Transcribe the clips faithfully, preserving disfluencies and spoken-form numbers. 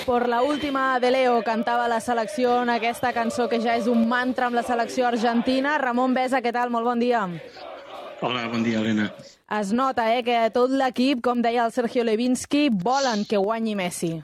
Por la última de Leo cantava la selecció en aquesta cançó que ja és un mantra amb la selecció argentina. Ramon Besa, què tal? Molt bon dia. Hola, bon dia, Helena. Es nota eh, que tot l'equip, com deia el Sergio Levinsky, volen que guanyi Messi.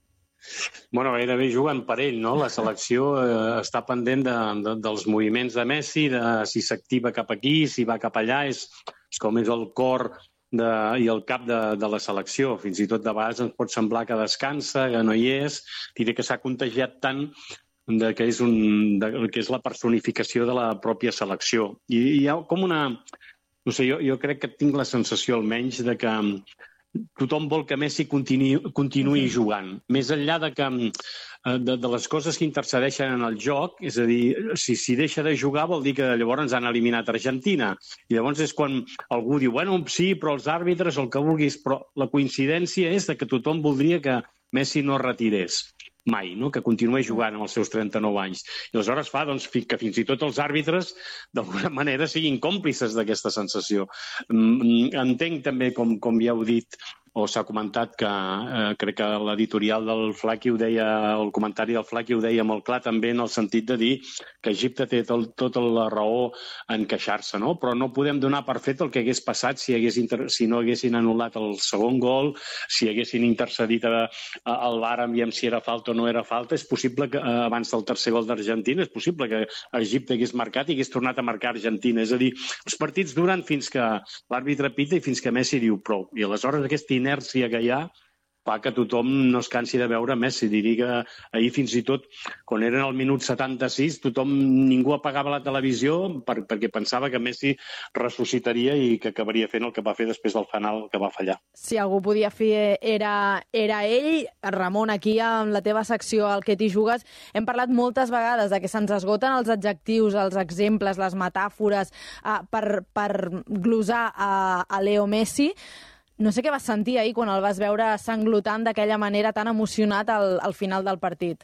Bueno, gairebé juguen per ell, no? La selecció eh, està pendent de, de, dels moviments de Messi, de si s'activa cap aquí, si va cap allà, és, és com és el cor de, i el cap de, de la selecció. Fins i tot de vegades ens pot semblar que descansa, que no hi és, diré que s'ha contagiat tant de que, és un, de, que és la personificació de la pròpia selecció. I hi ha com una... No sé, jo, jo crec que tinc la sensació almenys de que tothom vol que Messi continuï, continuï jugant. Més enllà de, que, de, de les coses que intercedeixen en el joc, és a dir, si, si deixa de jugar vol dir que llavors han eliminat Argentina. I llavors és quan algú diu, bueno, sí, però els àrbitres, el que vulguis, però la coincidència és de que tothom voldria que Messi no retirés mai, no? Que continuï jugant amb els seus trenta-nou anys. I aleshores fa doncs, que fins i tot els àrbitres d'alguna manera siguin còmplices d'aquesta sensació. Entenc també, com, com ja heu dit, o s'ha comentat, que eh, crec que l'editorial del Flaqui ho deia, el comentari del Flaqui ho deia molt clar també en el sentit de dir que Egipte té tot, tota la raó en queixar-se, no? Però no podem donar per fet el que hagués passat si, hagués inter... si no haguessin anul·lat el segon gol, si haguessin intercedit a, a, al V A R, aviam si era falta o no era falta. És possible que eh, abans del tercer gol d'Argentina, és possible que Egipte hagués marcat i hagués tornat a marcar Argentina. És a dir, els partits duren fins que l'àrbitre pita i fins que Messi diu prou. I aleshores aquesta inèrcia que hi ha fa que tothom no es cansi de veure Messi. Diria que ahir fins i tot, quan eren al minut setanta-sis, tothom, ningú apagava la televisió per, perquè pensava que Messi ressuscitaria i que acabaria fent el que va fer després del final que va fallar. Si algú podia fer era, era ell. Ramon, aquí amb la teva secció al que t'hi jugues, hem parlat moltes vegades de que se'ns esgoten els adjectius, els exemples, les metàfores uh, per, per glosar a, a Leo Messi. No sé què vas sentir ahir quan el vas veure sanglotant d'aquella manera tan emocionat al, al final del partit.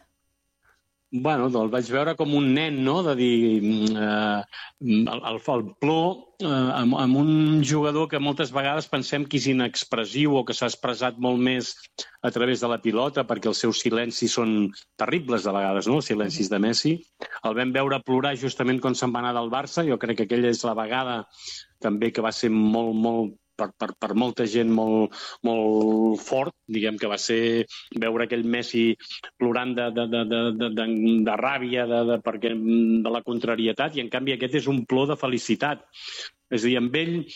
Bueno, el vaig veure com un nen, no?, de dir eh, el, el, el plor eh, amb, amb un jugador que moltes vegades pensem que és inexpressiu o que s'ha expressat molt més a través de la pilota, perquè els seus silencis són terribles de vegades, no?, els silencis de Messi. El vam veure plorar justament quan se'n va anar del Barça. Jo crec que aquella és la vegada també que va ser molt, molt Per, per, per molta gent molt, molt fort, diguem que va ser veure aquell Messi plorant de, de, de, de, de, de, de ràbia, de, de, perquè, de la contrarietat, i en canvi aquest és un plor de felicitat. És a dir, amb ell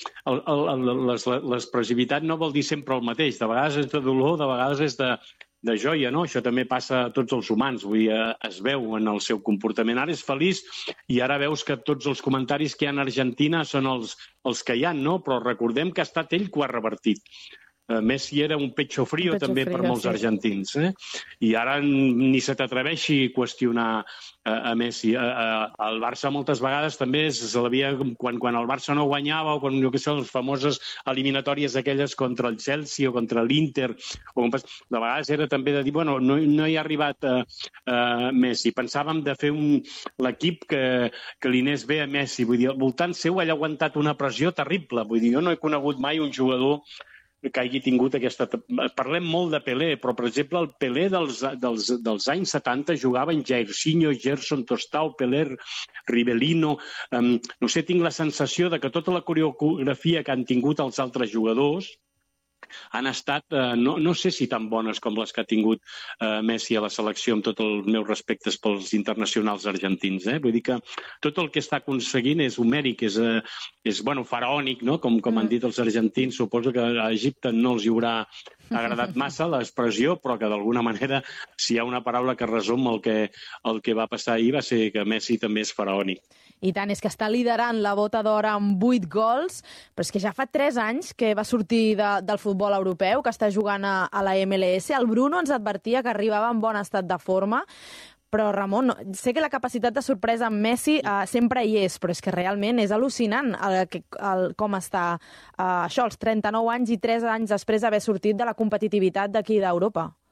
l'expressivitat no vol dir sempre el mateix. De vegades és de dolor, de vegades és de, de joia, no? Això també passa a tots els humans, vull dir, es veu en el seu comportament. Ara és feliç i ara veus que tots els comentaris que hi ha a Argentina són els, els que hi ha, no? Però recordem que ha estat ell que ho ha revertit. Messi era un pecho frío, pecho també frío, per molts sí. argentins. Eh? I ara ni se t'atreveixi a qüestionar a, a Messi. A, a, el Barça moltes vegades també se l'havia... Quan, quan el Barça no guanyava, o quan, jo què sé, les famoses eliminatòries aquelles contra el Chelsea o contra l'Inter, o, de vegades era també de dir, bueno, no, no hi ha arribat a, a Messi. Pensàvem de fer un, l'equip que, que li anés bé a Messi. Vull dir, al voltant seu ell ha aguantat una pressió terrible. Vull dir, jo no he conegut mai un jugador que hagi tingut aquesta... Parlem molt de Pelé, però, per exemple, el Pelé dels, dels, dels anys setanta jugava en Jairzinho, Gerson, Tostao, Pelé, Rivellino... Um, no sé, tinc la sensació de que tota la coreografia que han tingut els altres jugadors han estat, eh, no, no sé si tan bones com les que ha tingut eh, Messi a la selecció, amb tots els meus respectes pels internacionals argentins. Eh? Vull dir que tot el que està aconseguint és homèric, és, eh, és bueno, faraònic, no? com, com han dit els argentins. Suposo que a Egipte no els hi haurà agradat massa l'expressió, però que d'alguna manera, si hi ha una paraula que resum el que, el que va passar ahir, va ser que Messi també és faraònic. I tant, és que està liderant la bota d'or amb vuit gols, però és que ja fa tres anys que va sortir de, del futbol europeu, que està jugant a, a la M L S. El Bruno ens advertia que arribava en bon estat de forma, però Ramon, sé que la capacitat de sorpresa amb Messi uh, sempre hi és, però és que realment és al·lucinant el, el, com està uh, això, els trenta-nou anys i tres anys després d'haver sortit de la competitivitat d'aquí d'Europa.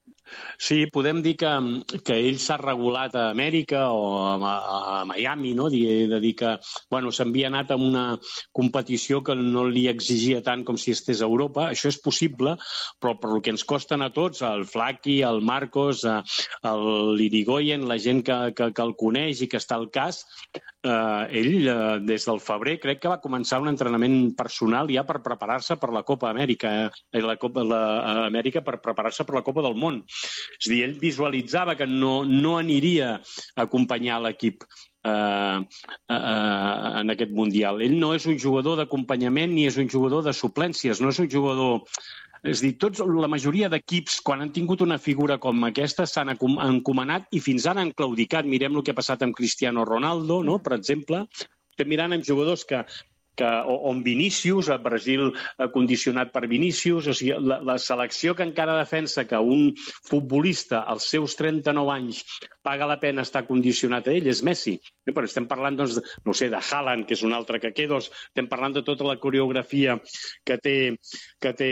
Sí, podem dir que, que ell s'ha regulat a Amèrica o a, a Miami, no? De, de dir que bueno, s'havia anat a una competició que no li exigia tant com si estés a Europa. Això és possible, però per el que ens costen a tots, el Flaqui, el Marcos, l'Irigoyen, la gent que, que, que el coneix i que està al cas, eh, ell eh, des del febrer crec que va començar un entrenament personal ja per preparar-se per la Copa Amèrica, eh, la Copa la, Amèrica per preparar-se per la Copa del Món. És a dir, ell visualitzava que no, no aniria a acompanyar l'equip eh, eh, en aquest Mundial. Ell no és un jugador d'acompanyament ni és un jugador de suplències, no és un jugador... És a dir, tots, la majoria d'equips, quan han tingut una figura com aquesta, s'han encomanat i fins ara han claudicat. Mirem el que ha passat amb Cristiano Ronaldo, no? Per exemple. Estem mirant amb jugadors que que, o, o en Vinícius, a Brasil condicionat per Vinícius, o sigui, la, la selecció que encara defensa que un futbolista als seus trenta-nou anys paga la pena estar condicionat a ell és Messi. Però estem parlant, doncs, no sé, de Haaland, que és un altre que quedos, estem parlant de tota la coreografia que té, que té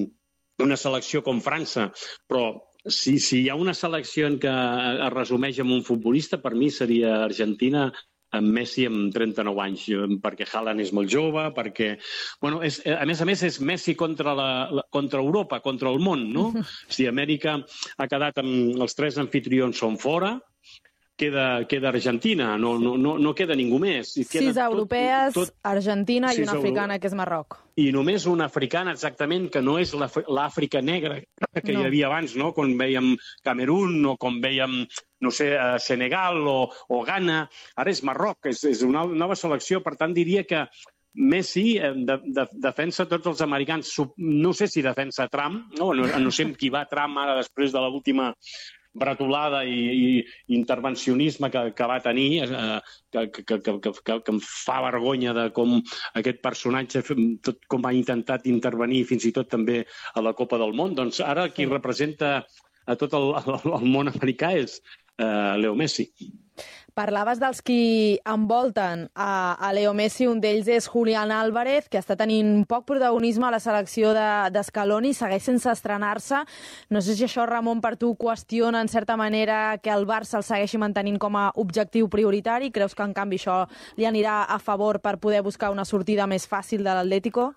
una selecció com França, però si, si hi ha una selecció en què es resumeix amb un futbolista, per mi seria Argentina, amb Messi amb trenta-nou anys, perquè Haaland és molt jove, perquè... Bueno, és, a més a més, és Messi contra, la, la, contra Europa, contra el món, no? Si Amèrica ha quedat amb... Els tres anfitrions són fora, queda, queda Argentina, no, no, no, no queda ningú més. I queda sis tot, europees, tot, Argentina i una africana, que és Marroc. I només una africana, exactament, que no és l'Àfrica negra que no. hi havia abans, no? Quan vèiem Camerún o com vèiem, no sé, Senegal o, o Ghana. Ara és Marroc, és, és una nova selecció. Per tant, diria que Messi de, de, defensa tots els americans. No sé si defensa Trump, no, no, no sé qui va Trump ara després de l'última bretolada i, i intervencionisme que, que va tenir, eh, que, que, que, que, que, que em fa vergonya de com aquest personatge, tot com ha intentat intervenir fins i tot també a la Copa del Món. Doncs ara qui representa a tot el, el món americà és eh, Leo Messi. Parlaves dels qui envolten a, a Leo Messi, un d'ells és Julián Álvarez, que està tenint poc protagonisme a la selecció d'Scaloni, de, segueix sense estrenar-se. No sé si això, Ramon, per tu qüestiona en certa manera que el Barça el segueixi mantenint com a objectiu prioritari? Creus que en canvi això li anirà a favor per poder buscar una sortida més fàcil de l'Atlético?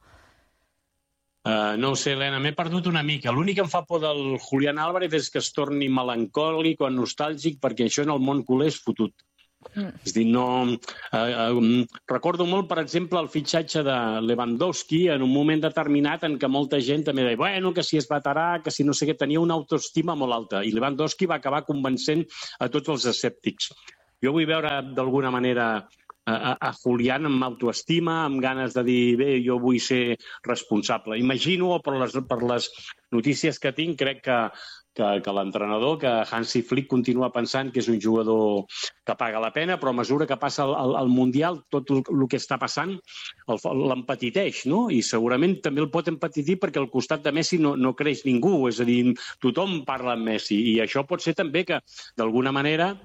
Uh, no ho sé, Helena, m'he perdut una mica. L'únic que em fa por del Julián Álvarez és que es torni melancòlic o nostàlgic, perquè això en el món culer és fotut. Mm. És dir, no... Uh, uh, recordo molt, per exemple, el fitxatge de Lewandowski en un moment determinat en què molta gent també deia, bueno, que si és veterà, que si no sé què, tenia una autoestima molt alta. I Lewandowski va acabar convencent a tots els escèptics. Jo vull veure, d'alguna manera, a, a Julián amb autoestima, amb ganes de dir, bé, jo vull ser responsable. Imagino, per les, per les notícies que tinc, crec que, que, que l'entrenador, que Hansi Flick continua pensant que és un jugador que paga la pena, però a mesura que passa el, el Mundial, tot el, el que està passant l'empetiteix, no? I segurament també el pot empetitir perquè al costat de Messi no, no creix ningú, és a dir, tothom parla amb Messi, i això pot ser també que, d'alguna manera,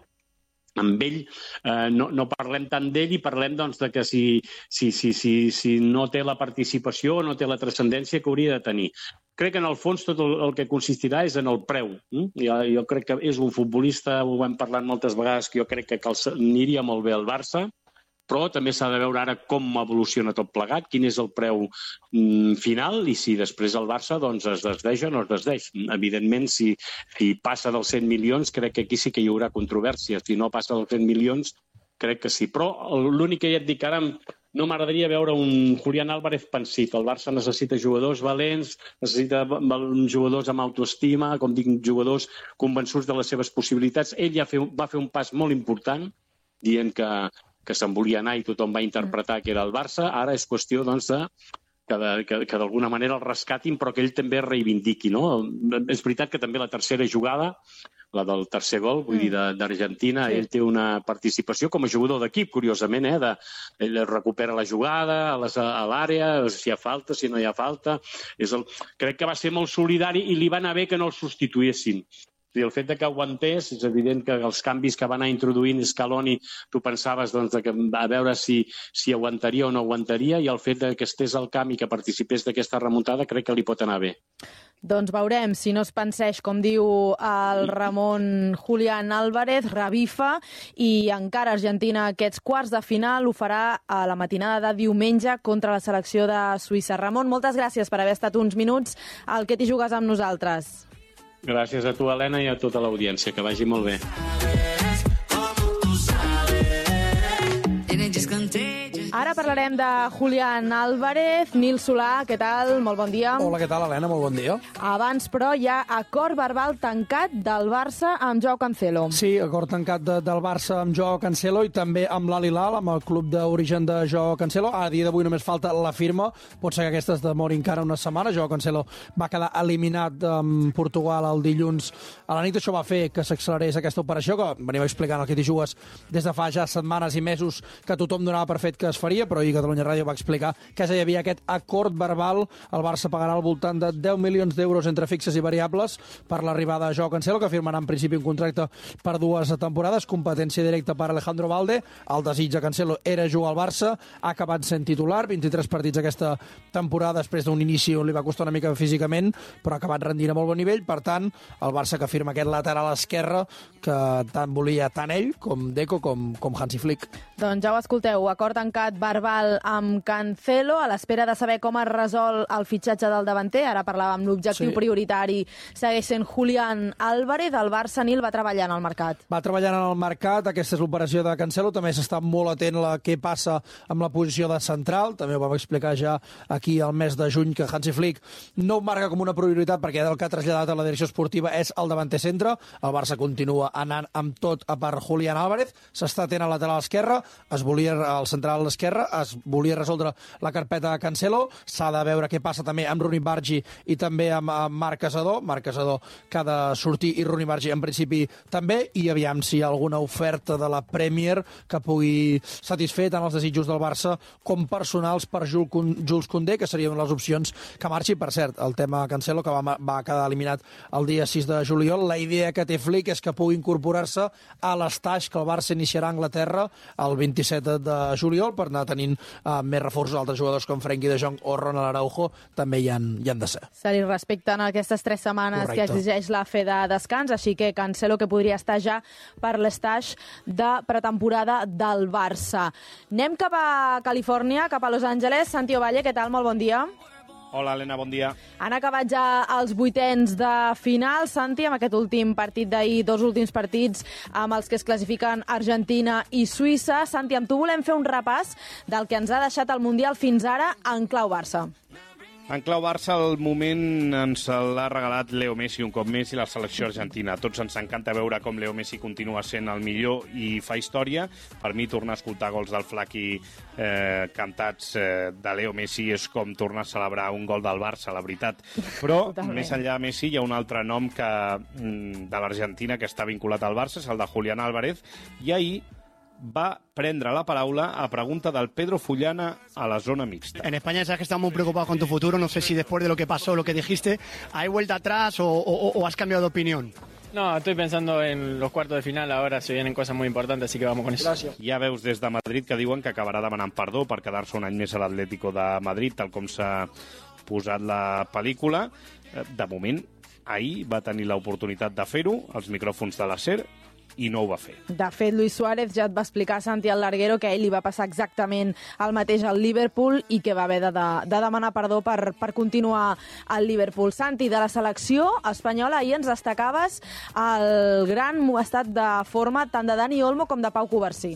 amb ell eh, no, no parlem tant d'ell i parlem doncs, de que si, si, si, si, si no té la participació o no té la transcendència que hauria de tenir. Crec que en el fons tot el, el que consistirà és en el preu. Mm? Jo, jo crec que és un futbolista, ho hem parlat moltes vegades, que jo crec que aniria molt bé al Barça, però també s'ha de veure ara com evoluciona tot plegat, quin és el preu mm, final i si després el Barça doncs, es desdeix o no es desdeix. Evidentment, si, si passa dels cent milions, crec que aquí sí que hi haurà controvèrsia. Si no passa dels cent milions, crec que sí. Però l'únic que ja et dic ara, no m'agradaria veure un Julián Álvarez pensit. El Barça necessita jugadors valents, necessita jugadors amb autoestima, com dic, jugadors convençuts de les seves possibilitats. Ell ja va fer un pas molt important, dient que que se'n volia anar i tothom va interpretar que era el Barça. Ara és qüestió doncs, de, que, de, que, que d'alguna manera el rescatin, però que ell també es reivindiqui. No? És veritat que també la tercera jugada, la del tercer gol, vull mm. dir, d'Argentina, sí. Ell té una participació com a jugador d'equip, curiosament, eh? De, ell recupera la jugada a, les, a l'àrea, si hi ha falta, si no hi ha falta. És el, crec que va ser molt solidari i li va anar bé que no el substituïssin. I el fet de que aguantés, és evident que els canvis que va anar introduint Scaloni, tu pensaves doncs, que, a veure si, si aguantaria o no aguantaria, i el fet de que estés al camp i que participés d'aquesta remuntada crec que li pot anar bé. Doncs veurem si no es penseix, com diu el Ramon Julián Álvarez, revifa, i encara Argentina aquests quarts de final ho farà a la matinada de diumenge contra la selecció de Suïssa. Ramon, moltes gràcies per haver estat uns minuts al Que t'hi jugues amb nosaltres. Gràcies a tu, Helena, i a tota l'audiència. Que vagi molt bé. Ara parlarem de Julián Álvarez. Nil Solà, què tal? Molt bon dia. Hola, què tal, Helena? Molt bon dia. Abans, però, hi ha acord verbal tancat del Barça amb Joao Cancelo. Sí, acord tancat de, del Barça amb Joao Cancelo i també amb l'Al Hilal, amb el club d'origen de Joao Cancelo. A dia d'avui només falta la firma. Pot ser que aquesta es demori encara una setmana. Joao Cancelo va quedar eliminat amb Portugal el dilluns a la nit. Això va fer que s'accelerés aquesta operació, que venim explicant el Que t'hi jugues des de fa ja setmanes i mesos, que tothom donava per fet que es faria, però ahir Catalunya Ràdio va explicar que ja hi havia aquest acord verbal. El Barça pagarà al voltant de deu milions d'euros entre fixes i variables per l'arribada de Joao Cancelo, que firmarà en principi un contracte per dues temporades, competència directa per Alejandro Valde. El desig de Cancelo era jugar al Barça, ha acabat sent titular, vint-i-tres partits aquesta temporada després d'un inici on li va costar una mica físicament, però ha acabat rendint a molt bon nivell. Per tant, el Barça que firma aquest lateral esquerre que tant volia tant ell com Deco com, com Hansi Flick. Doncs ja ho escolteu, acord tancat verbal amb Cancelo, a l'espera de saber com es resol el fitxatge del davanter. Ara parlàvem, l'objectiu sí. prioritari segueix sent Julián Álvarez. El Barça, Nil, va treballant al mercat. Va treballant en el mercat, aquesta és l'operació de Cancelo. També s'està molt atent a què passa amb la posició de central. També ho vam explicar ja aquí al mes de juny, que Hansi Flick no ho marca com una prioritat, perquè el que ha traslladat a la direcció esportiva és el davanter centre. El Barça continua anant amb tot a per Julián Álvarez. S'està atent al lateral esquerre, es volia al central esquerre, es volia resoldre la carpeta de Cancelo. S'ha de veure què passa també amb Rooney Bargi i també amb, amb Marc Casador. Marc Casador que ha de sortir i Rooney Bargi en principi també, i aviam si hi ha alguna oferta de la Premier que pugui satisfer tant els desitjos del Barça com personals per Jules Koundé, que serien les opcions que marxi. Per cert, el tema Cancelo, que va, va quedar eliminat el dia sis de juliol, la idea que té Flick és que pugui incorporar-se a l'estaix que el Barça iniciarà a Anglaterra el vint-i-set de juliol, per anar tenint uh, més reforços. Altres jugadors com Frenkie de Jong o Ronald Araujo també hi han, hi han de ser. Se li respecten aquestes tres setmanes Correcte. que exigeix la fe de descans, així que Cancelo que podria estar ja per l'estaix de pretemporada del Barça. Anem cap a Califòrnia, cap a Los Angeles. Santi Ovalle, què tal? Molt bon dia. Hola, Helena, bon dia. Han acabat ja els vuitens de final, Santi, amb aquest últim partit d'ahir, dos últims partits amb els que es classifiquen Argentina i Suïssa. Santi, amb tu volem fer un repàs del que ens ha deixat el Mundial fins ara en clau Barça. En clau Barça, el moment ens l'ha regalat Leo Messi un cop més i la selecció argentina. A tots ens encanta veure com Leo Messi continua sent el millor i fa història. Per mi, tornar a escoltar gols del Flaqui eh, cantats eh, de Leo Messi és com tornar a celebrar un gol del Barça, la veritat. Però, Totalment. Més enllà de Messi, hi ha un altre nom que, de l'Argentina que està vinculat al Barça, és el de Julián Álvarez, i ahir va prendre la paraula a pregunta del Pedro Fullana a la zona mixta. En España sabes que estamos muy preocupados con tu futuro. No sé si después de lo que pasó, lo que dijiste, ¿hay vuelta atrás o, o, o has cambiado de opinión? No, estoy pensando en los cuartos de final. Ahora se vienen cosas muy importantes, así que vamos con eso. Gràcies. Hi ha veus des de Madrid que diuen que acabarà demanant perdó per quedar-se un any més a l'Atlético de Madrid, tal com s'ha posat la pel·lícula. De moment, ahir va tenir l'oportunitat de fer-ho, als micròfons de la SER, i no ho va fer. De fet, Luis Suárez ja et va explicar a Santi al Larguero que a ell li va passar exactament el mateix al Liverpool i que va haver de, de, de demanar perdó per, per continuar al Liverpool. Santi, de la selecció espanyola, ahir ens destacaves el gran estat de forma tant de Dani Olmo com de Pau Covarsí.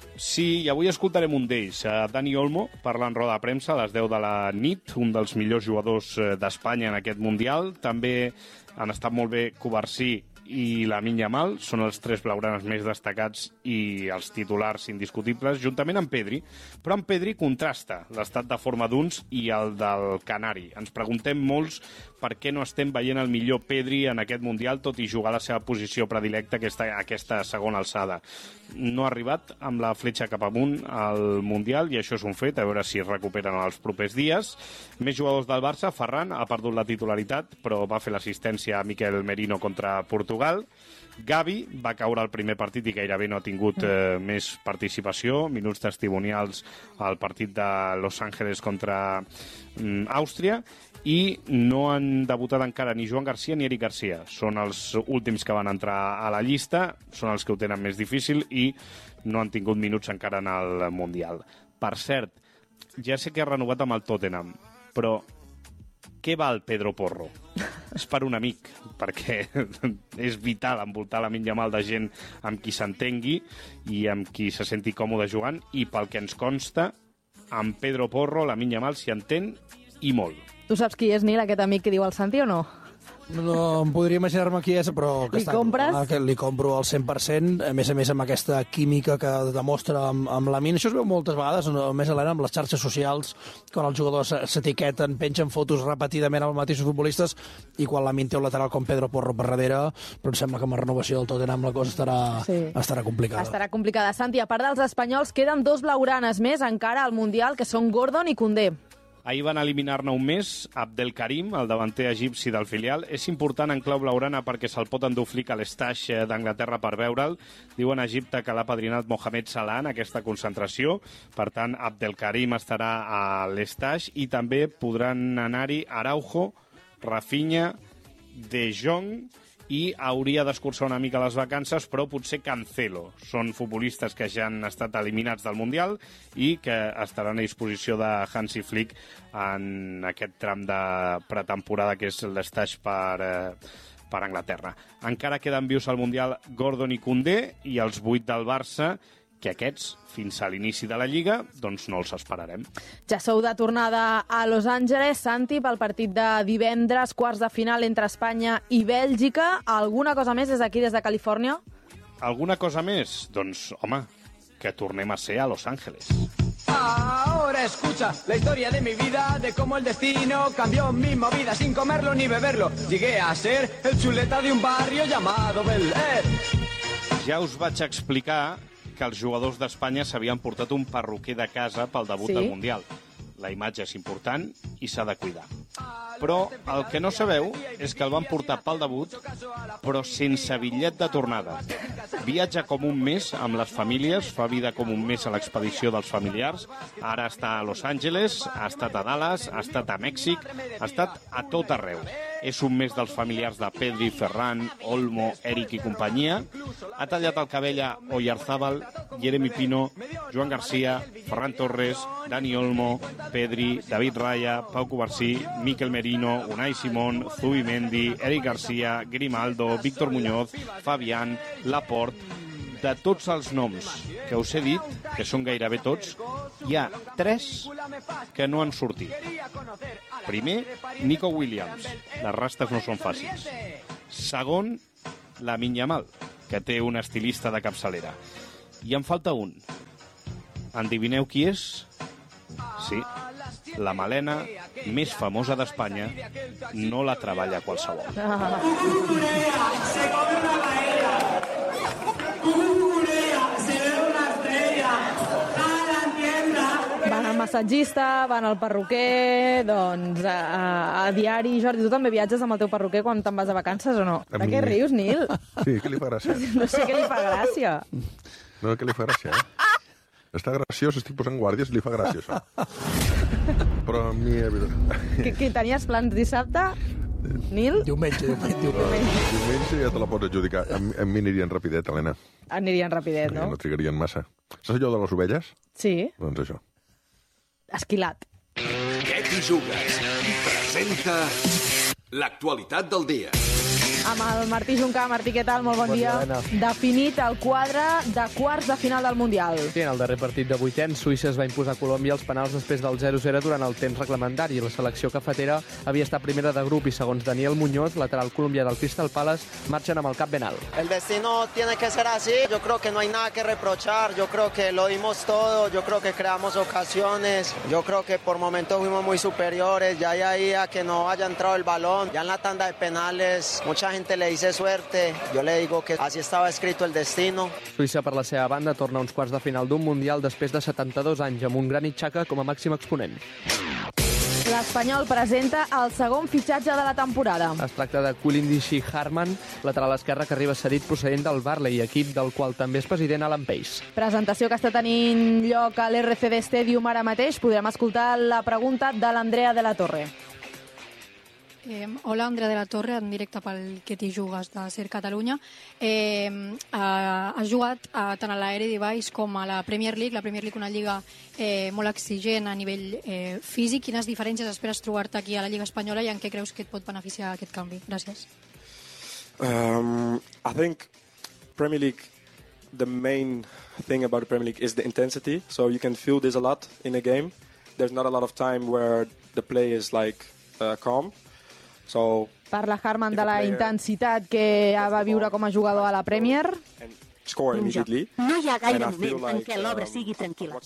Sí, i avui escoltarem un d'ells, Dani Olmo, parlant en roda de premsa a les deu de la nit, un dels millors jugadors d'Espanya en aquest Mundial. També han estat molt bé Covarsí i Lamine Yamal, són els tres blaugranes més destacats i els titulars indiscutibles, juntament amb Pedri. Però amb Pedri contrasta l'estat de forma d'uns i el del Canari. Ens preguntem molts per què no estem veient el millor Pedri en aquest Mundial, tot i jugar la seva posició predilecta, aquesta, aquesta segona alçada. No ha arribat amb la fletxa cap amunt al Mundial, i això és un fet, a veure si es recuperen els propers dies. Més jugadors del Barça, Ferran ha perdut la titularitat, però va fer l'assistència a Miquel Merino contra Portugal. Portugal. Gavi va caure al primer partit i gairebé no ha tingut eh, més participació, minuts testimonials al partit de Los Angeles contra mm, Àustria, i no han debutat encara ni Joan Garcia ni Eric Garcia. Són els últims que van entrar a la llista, són els que ho tenen més difícil i no han tingut minuts encara en el Mundial. Per cert, ja sé que ha renovat amb el Tottenham, però què val Pedro Porro? És per un amic, perquè és vital envoltar Lamine Yamal de gent amb qui s'entengui i amb qui se senti còmode jugant, i pel que ens consta, amb Pedro Porro, Lamine Yamal s'hi entén i molt. Tu saps qui és, Nil, aquest amic que diu el Santi o no? No em podria imaginar-me qui és, però... Que Li està, compres? Que li compro al cent per cent, a més a més amb aquesta química que demostra amb, amb Lamine. Això es veu moltes vegades, a més Helena, amb les xarxes socials, quan els jugadors s'etiqueten, pengen fotos repetidament amb els mateixos futbolistes, i quan Lamine té un lateral com Pedro Porro per darrere, però em sembla que amb la renovació del Tottenham la cosa estarà, Sí. estarà complicada. Estarà complicada. Santi, a part dels espanyols, queden dos blaugranes més encara al Mundial, que són Gordon i Koundé. Ahir van eliminar-ne un més, Abdelkarim, el davanter egipci del filial. És important en clau blaugrana perquè se'l pot endur Flick a l'Estaix d'Anglaterra per veure'l. Diuen a Egipte que l'ha padrinat Mohamed Salah en aquesta concentració. Per tant, Abdelkarim estarà a l'Estaix i també podran anar-hi Araujo, Rafinha, De Jong, i hauria d'escurçar una mica les vacances, però potser Cancelo. Són futbolistes que ja han estat eliminats del Mundial i que estaran a disposició de Hansi Flick en aquest tram de pretemporada que és l'estaix per, eh, per Anglaterra. Encara queden vius al Mundial Gordon i Koundé, i els vuit del Barça, que aquests, fins a l'inici de la Lliga, doncs no els esperarem. Ja sou de tornada a Los Angeles, Santi, pel partit de divendres, quarts de final entre Espanya i Bèlgica. Alguna cosa més des d'aquí, des de Califòrnia? Alguna cosa més? Doncs, home, que tornem a ser a Los Angeles. Ahora escucha la historia de mi vida, de cómo el destino cambió mi movida sin comerlo ni beberlo. Llegué a ser el chuleta de un barrio llamado Bel Air. Ja us vaig explicar que els jugadors d'Espanya s'havien portat un perruquer de casa pel debut Sí? del Mundial. La imatge és important i s'ha de cuidar. Però el que no sabeu és que el van portar pel debut, però sense bitllet de tornada. Viatja com un mes amb les famílies, fa vida com un mes a l'expedició dels familiars. Ara està a Los Angeles, ha estat a Dallas, ha estat a Mèxic, ha estat a tot arreu. És un mes dels familiars de Pedri, Ferran, Olmo, Eric i companyia. Ha tallat el cabell a Oyarzábal, Jeremy Pino, Joan Garcia, Ferran Torres, Dani Olmo, Pedri, David Raya, Pau Covarsí, Mikel Merino, Unai Simón, Zubimendi, Eric Garcia, Grimaldo, Víctor Muñoz, Fabián, Laporte. De tots els noms que us he dit, que són gairebé tots, hi ha tres que no han sortit. Primer, Nico Williams. Les rastes no són fàcils. Segon, Lamine Yamal, que té un estilista de capçalera. I en falta un. Endivineu qui és? Sí, la melena més famosa d'Espanya no la treballa qualsevol. Van al massatgista, van al perruquer, doncs a, a, a diari. Jordi, tu també viatges amb el teu perruquer quan te'n vas de vacances o no? A De mi- què rius, Nil? Sí, què li fa gràcia? No sé què li fa gràcia. No, què li fa gràcia, eh? Està graciós, estic posant guàrdies, li fa gràcia, això. Però a mi... Que, que tenies plans dissabte, Nil? Diumenge, diumenge, diumenge. Diumenge ja te la pots adjudicar. A mi, a mi anirien rapidet, Helena. Anirien rapidet, no? No trigarien massa. Saps allò de les ovelles? Sí, Doncs això. esquilat. Què t'hi jugues? Presenta l'actualitat del dia. Amb el Martí Juncà. Martí, què tal? Molt bon, Bon dia. dia, Helena. Definit el quadre de quarts de final del Mundial. Sí, en el darrer partit de vuitens, Suïssa es va imposar a Colòmbia els penals després del zero zero durant el temps reglamentari. La selecció cafetera havia estat primera de grup i, segons Daniel Muñoz, lateral colombià del Crystal Palace, marxen amb el cap ben alt. El destino tiene que ser así. Yo creo que no hay nada que reprochar. Yo creo que lo dimos todo. Yo creo que creamos ocasiones. Yo creo que por momentos fuimos muy superiores. Ya hay ahí a que no haya entrado el balón. Ya en la tanda de penales, mucha gente le dice suerte. Yo le digo que así estaba escrito el destino. Suïssa, per la seva banda, torna a uns quarts de final d'un Mundial després de setanta-dos anys, amb un gran Itxaca com a màxim exponent. L'Espanyol presenta el segon fitxatge de la temporada. Es tracta de Kulindisi Harman, lateral esquerre que arriba cedit procedent del Barley, equip del qual també és president Alan Pace. Presentació que està tenint lloc a l'R C D Stadium ara mateix. Podrem escoltar la pregunta de l'Andrea de la Torre. Eh, hola, Andrea de la Torre, en directe pel Que t'hi jugues de Ser Catalunya. Eh, eh, has jugat eh, tant a la Eredivisie com a la Premier League. La Premier League, una lliga eh, molt exigent a nivell eh, físic. Quines diferències esperes trobar-te aquí a la Lliga Espanyola i en què creus que et pot beneficiar aquest canvi? Gràcies. Um, I think Premier League, the main thing about the Premier League is the intensity. So you can feel this a lot in a game. There's not a lot of time where the play is like uh, calm. So, parla Harman de la intensitat que va viure com a jugador a la Premier. No hi ha gaire moment en què l'obra sigui tranquil·la.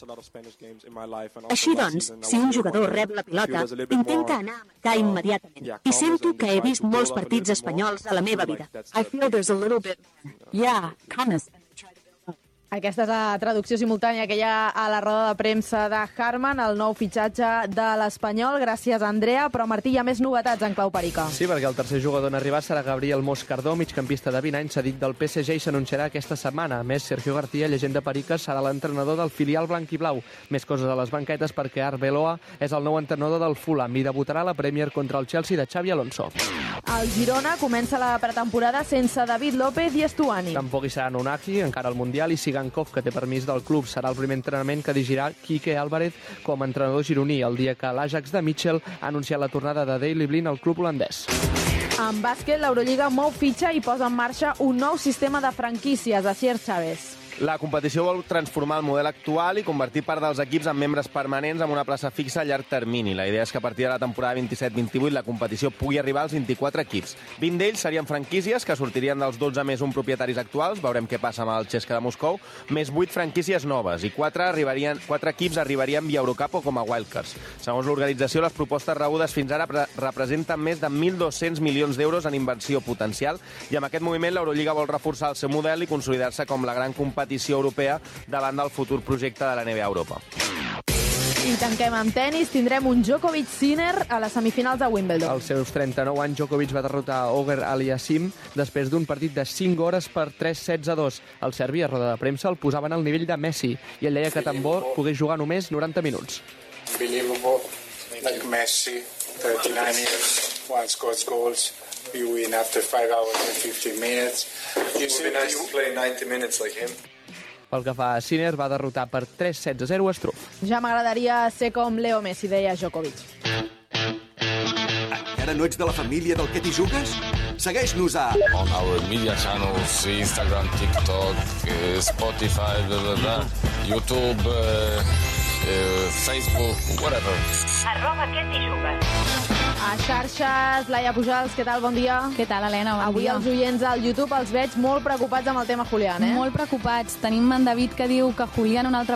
Així doncs, si un jugador rep la pilota, intenta anar a marcar immediatament. I sento que he vist molts partits espanyols a la meva vida. I feel there's a little bit, yeah, calmness. Aquesta és la traducció simultània que hi ha a la roda de premsa de Harman, el nou fitxatge de l'Espanyol. Gràcies, Andrea. Però, Martí, hi ha més novetats en clau perica. Sí, perquè el tercer jugador en arribar serà Gabriel Moscardó, migcampista de vint anys, cedit del P S G i s'anunciarà aquesta setmana. A més, Sergio García, llegenda perica, serà l'entrenador del filial blanquiblau. Més coses a les banquetes perquè Arbeloa és el nou entrenador del Fulham i debutarà a la Premier contra el Chelsea de Xavi Alonso. El Girona comença la pretemporada sense David López i Estuani. Tampoc hi serà Nunaki, encara al Mundial, i Sigankov, que té permís del club. Serà el primer entrenament que dirigirà Quique Álvarez com a entrenador gironí, el dia que l'Ajax de Mitchell ha anunciat la tornada de Daley Blind al club holandès. En bàsquet, l'Eurolliga mou fitxa i posa en marxa un nou sistema de franquícies. Asier Chávez. La competició vol transformar el model actual i convertir part dels equips en membres permanents amb una plaça fixa a llarg termini. La idea és que a partir de la temporada vint-i-set vint-i-vuit la competició pugui arribar als vint-i-quatre equips. vint d'ells serien franquícies que sortirien dels dotze més un propietaris actuals, veurem què passa amb el C S K A de Moscou, més vuit franquícies noves i quatre, arribarien, quatre equips arribarien via Eurocup o com a wildcards. Segons l'organització, les propostes rebudes fins ara representen més de mil dos-cents milions d'euros en inversió potencial i amb aquest moviment l'Eurolliga vol reforçar el seu model i consolidar-se com la gran competició competició europea davant del futur projecte de la N B A a Europa. I tanquem amb tennis. Tindrem un Djokovic-Sinner a les semifinals de Wimbledon. Als seus trenta-nou anys, Djokovic va derrotar Oger Aliassime després d'un partit de cinc hores per tres sets a dos. El serbi, a roda de premsa, el posaven al nivell de Messi i ell deia que tan bo pogués jugar només noranta minuts. Unbelievable, like Messi, thirty-nine years, one scores goals. You win after five hours and fifteen minutes. It would be nice to play ninety minutes like him. Pel que fa a Sinner, va derrotar per tres sets a zero a Struff. Ja m'agradaria ser com Leo Messi, deia Djokovic. Encara no ets de la família del Que t'hi jugues? Segueix-nos a... On our media channels, Instagram, TikTok, uh, Spotify, blah, blah, blah, YouTube, uh, uh, Facebook, whatever. Arroba Que t'hi jugues. A xarxes, Laia Pujals, què tal? Bon dia. Què tal, Helena? Bon Avui dia. els oients al YouTube els veig molt preocupats amb el tema Julián, eh? Molt preocupats. Tenim en David que diu que Julián un altre